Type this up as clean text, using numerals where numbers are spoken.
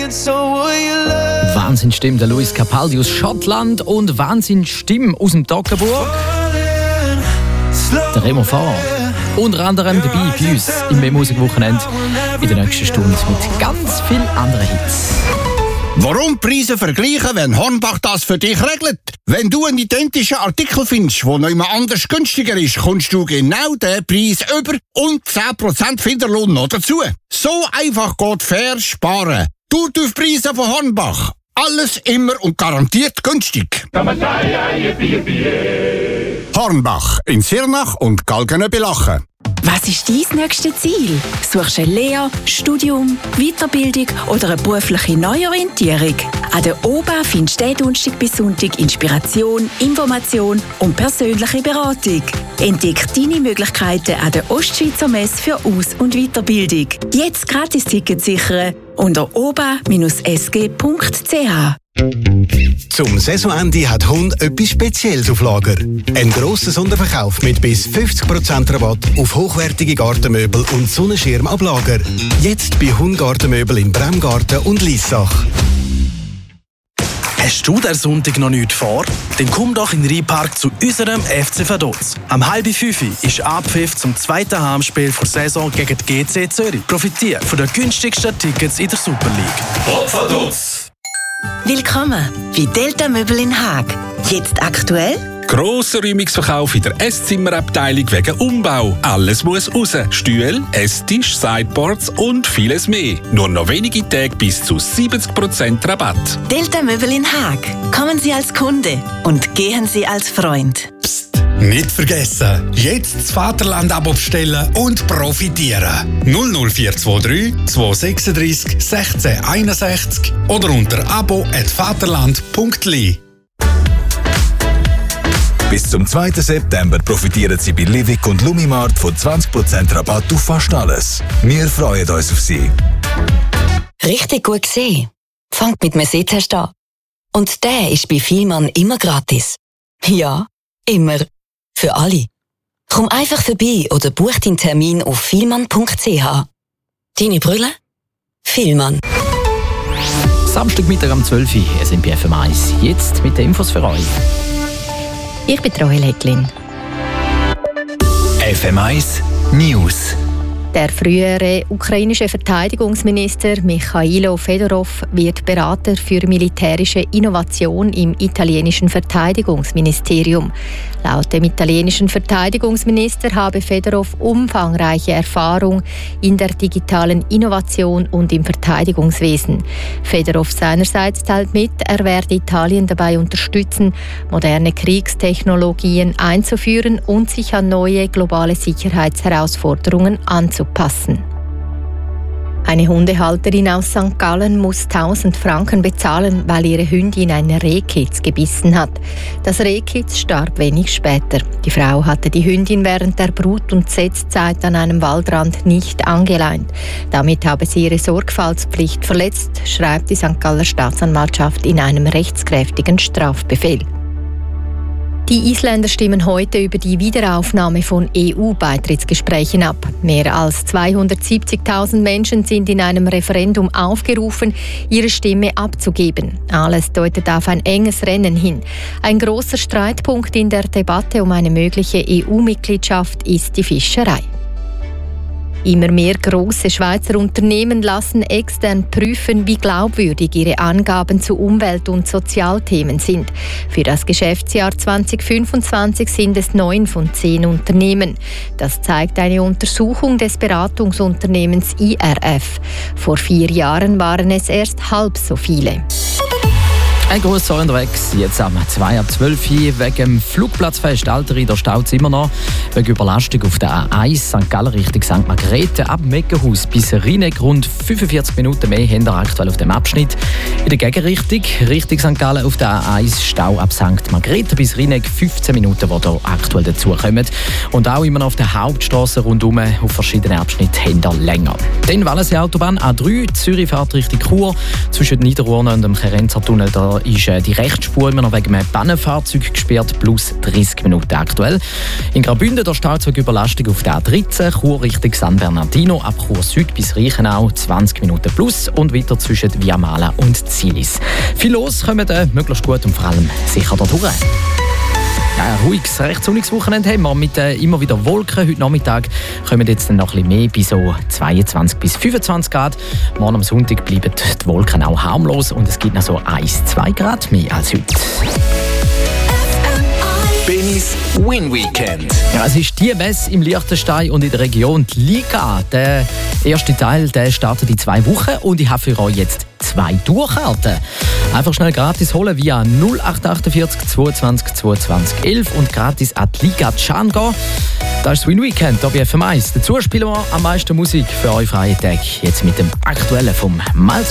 Wahnsinnsstimme der Luis Capaldi aus Schottland und Wahnsinnsstimme aus dem Toggenburg. Der Remo Fahr. Unter anderem dabei bei uns im B-Musik-Wochenende in der nächsten Stunde mit ganz vielen anderen Hits. Warum Preise vergleichen, wenn Hornbach das für dich regelt? Wenn du einen identischen Artikel findest, der noch immer anders günstiger ist, kommst du genau den Preis über und 10% Finderlohn noch dazu. So einfach geht fair sparen. Preise von Hornbach. Alles immer und garantiert günstig. Hornbach in Sirnach und Galgenebelachen. Was ist dein nächstes Ziel? Suchst du eine Lehre, Studium, Weiterbildung oder eine berufliche Neuorientierung? An der OBA findest du jeden Donnerstag bis Sonntag Inspiration, Information und persönliche Beratung. Entdeck deine Möglichkeiten an der Ostschweizer Messe für Aus- und Weiterbildung. Jetzt gratis Ticket sichern unter oba-sg.ch. Zum Saisonende hat Hund etwas Spezielles auf Lager. Ein grosser Sonderverkauf mit bis 50% Rabatt auf hochwertige Gartenmöbel und Sonnenschirm ab Lager. Jetzt bei Hund Gartenmöbel in Bremgarten und Liessach. Hast du den Sonntag noch nichts vor? Dann komm doch in den Rheinpark zu unserem FC Vaduz. Am 4:30 ist Abpfiff zum zweiten Heimspiel der Saison gegen die GC Zürich. Profitiere von den günstigsten Tickets in der Super League. Top Vaduz! Willkommen bei Delta Möbel in Haag. Jetzt aktuell? Grosser Räumungsverkauf in der Esszimmerabteilung wegen Umbau. Alles muss raus. Stühle, Esstisch, Sideboards und vieles mehr. Nur noch wenige Tage bis zu 70% Rabatt. Delta Möbel in Haag. Kommen Sie als Kunde und gehen Sie als Freund. Psst, nicht vergessen. Jetzt das Vaterland-Abo bestellen und profitieren. 00423 236 1661 oder unter abo@vaterland.li. Bis zum 2. September profitieren Sie bei Livik und Lumimart von 20% Rabatt auf fast alles. Wir freuen uns auf Sie. Richtig gut gesehen. Fangt mit einem Sitztest an. Und der ist bei Vielmann immer gratis. Ja, immer. Für alle. Komm einfach vorbei oder buch deinen Termin auf vielmann.ch. Deine Brille? Vielmann. Samstagmittag am 12 Uhr, ihr seid bei FM1. Jetzt mit den Infos für euch. Ich bin Rahel Hecklin. FM1 News. Der frühere ukrainische Verteidigungsminister Michailo Fedorov wird Berater für militärische Innovation im italienischen Verteidigungsministerium. Laut dem italienischen Verteidigungsminister habe Fedorov umfangreiche Erfahrung in der digitalen Innovation und im Verteidigungswesen. Fedorov seinerseits teilt mit, er werde Italien dabei unterstützen, moderne Kriegstechnologien einzuführen und sich an neue globale Sicherheitsherausforderungen anzupassen. Eine Hundehalterin aus St. Gallen muss 1000 Franken bezahlen, weil ihre Hündin einen Rehkitz gebissen hat. Das Rehkitz starb wenig später. Die Frau hatte die Hündin während der Brut- und Setzzeit an einem Waldrand nicht angeleint. Damit habe sie ihre Sorgfaltspflicht verletzt, schreibt die St. Galler Staatsanwaltschaft in einem rechtskräftigen Strafbefehl. Die Isländer stimmen heute über die Wiederaufnahme von EU-Beitrittsgesprächen ab. Mehr als 270.000 Menschen sind in einem Referendum aufgerufen, ihre Stimme abzugeben. Alles deutet auf ein enges Rennen hin. Ein großer Streitpunkt in der Debatte um eine mögliche EU-Mitgliedschaft ist die Fischerei. Immer mehr grosse Schweizer Unternehmen lassen extern prüfen, wie glaubwürdig ihre Angaben zu Umwelt- und Sozialthemen sind. Für das Geschäftsjahr 2025 sind es 9 von 10 Unternehmen. Das zeigt eine Untersuchung des Beratungsunternehmens IRF. Vor 4 Jahren waren es erst halb so viele. Ein grosser unterwegs, jetzt am 2:12 Uhr wegen dem Flugplatzfest Alteri, da staut es immer noch. Wegen Überlastung auf der A1 St. Gallen Richtung St. Margrethe ab Meckenhaus bis Rheineck. Rund 45 Minuten mehr haben wir aktuell auf dem Abschnitt. In der Gegenrichtung, Richtung St. Gallen auf der A1 Stau ab St. Margrethe bis Rheineck 15 Minuten, die hier aktuell dazukommen. Und auch immer noch auf der Hauptstrasse rundum auf verschiedenen Abschnitten haben wir länger. Dann Wallensee Autobahn A3, Zürich fährt Richtung Chur. Zwischen Niederurne und dem Cherenzer-Tunnel da ist die Rechtsspur immer noch wegen einem Pannenfahrzeug gesperrt, plus 30 Minuten aktuell. In Graubünden der Stauzugüberlastung auf der A13, Chur Richtung San Bernardino, ab Chur Süd bis Reichenau 20 Minuten plus und weiter zwischen Viamala und Zilis. Viel los, kommen möglichst gut und vor allem sicher da durch. Ja, ein ruhiges, recht sonniges Wochenende haben wir mit immer wieder Wolken. Heute Nachmittag kommen jetzt noch ein bisschen mehr, bei so 22 bis 25 Grad. Morgen am Sonntag bleiben die Wolken auch harmlos und es gibt noch so 1-2 Grad mehr als heute. Benis Win Weekend. Ja, es ist die Messe im Liechtenstein und in der Region die Liga. Der erste Teil der startet in 2 Wochen und ich habe für euch jetzt 2 Tourkarten. Einfach schnell gratis holen via 0848 22 22 11 und gratis an die Liga Can gehen. Das ist das Win Weekend hier bei FM1. Dazu spielen wir am meisten Musik für euch freie Tag. Jetzt mit dem aktuellen vom Miles